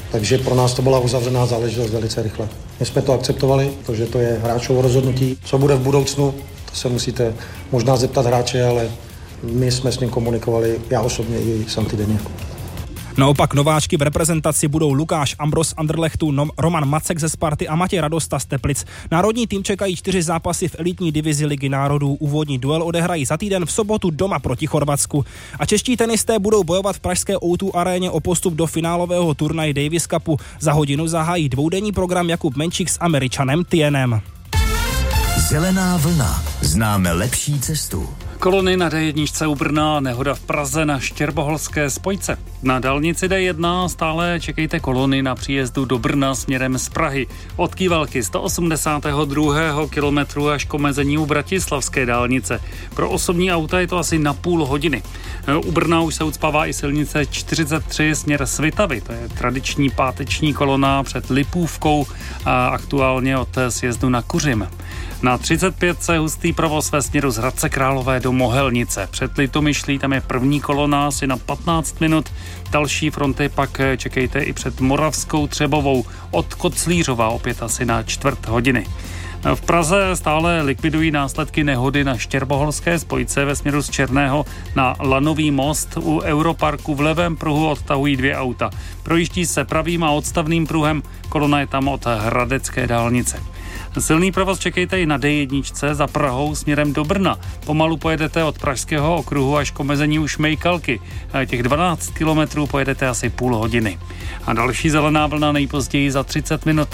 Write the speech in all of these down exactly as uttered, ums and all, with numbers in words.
Takže pro nás to byla uzavřená záležitost velice rychle. My jsme to akceptovali, protože to je hráčovo rozhodnutí. Co bude v budoucnu, to se musíte možná zeptat hráče, ale my jsme s ním komunikovali, já osobně i Santi denně. Naopak nováčky v reprezentaci budou Lukáš Ambros z Anderlechtu, Roman Macek ze Sparty a Matěj Radosta z Teplic. Národní tým čekají čtyři zápasy v elitní divizi Ligy národů. Úvodní duel odehrají za týden v sobotu doma proti Chorvatsku. A čeští tenisté budou bojovat v pražské ó dva aréně o postup do finálového turnaje Davis Cupu. Za hodinu zahájí dvoudenní program Jakub Menčík s Američanem Tienem. Zelená vlna. Známe lepší cestu. Kolony na dé jedna u Brna, nehoda v Praze na Štěrboholské spojce. Na dálnici dé jedna stále čekejte kolony na příjezdu do Brna směrem z Prahy. Od Kývalky sto osmdesátého druhého kilometru až k omezení u Bratislavské dálnice. Pro osobní auta je to asi na půl hodiny. U Brna už se ucpává i silnice čtyřicet tři směr Svitavy. To je tradiční páteční kolona před Lipůvkou a aktuálně od sjezdu na Kuřim. Na třicet pět se hustý provoz ve směru z Hradce Králové do Mohelnice. Před Litomyšlí tam je první kolona asi na patnáct minut. Další fronty pak čekejte i před Moravskou Třebovou od Koclířova opět asi na čtvrt hodiny. V Praze stále likvidují následky nehody na Štěrboholské spojce ve směru z Černého na Lanový most. U Europarku v levém pruhu odtahují dvě auta. Projíždí se pravým a odstavným pruhem, kolona je tam od Hradecké dálnice. Silný provoz čekejte i na dé jedna za Prahou směrem do Brna. Pomalu pojedete od Pražského okruhu až k omezení u Šmejkalky. Těch dvanáct kilometrů pojedete asi půl hodiny. A další zelená vlna nejpozději za třicet minut.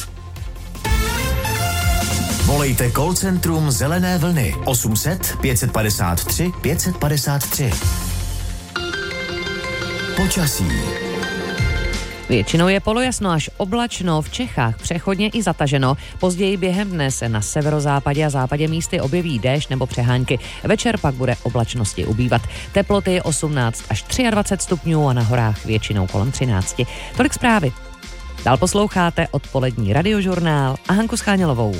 Volejte call centrum Zelené vlny osm set pět padesát tři pět padesát tři. Počasí. Většinou je polojasno až oblačno, v Čechách přechodně i zataženo. Později během dne se na severozápadě a západě místy objeví déšť nebo přehánky. Večer pak bude oblačnosti ubývat. Teploty osmnáct až dvacet tři stupňů a na horách většinou kolem třináct. Tolik zprávy. Dál posloucháte odpolední radiožurnál a Hanku Schánělovou.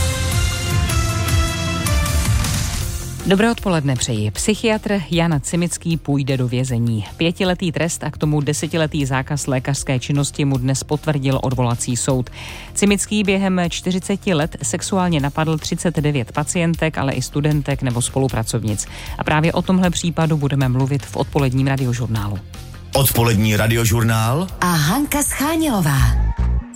Dobré odpoledne přeji. Psychiatr Jan Cimický půjde do vězení. Pětiletý trest a k tomu desetiletý zákaz lékařské činnosti mu dnes potvrdil odvolací soud. Cimický během čtyřiceti let sexuálně napadl třicet devět pacientek, ale i studentek nebo spolupracovnic. A právě o tomhle případu budeme mluvit v odpoledním radiožurnálu. Odpolední radiožurnál a Hanka Schánělová.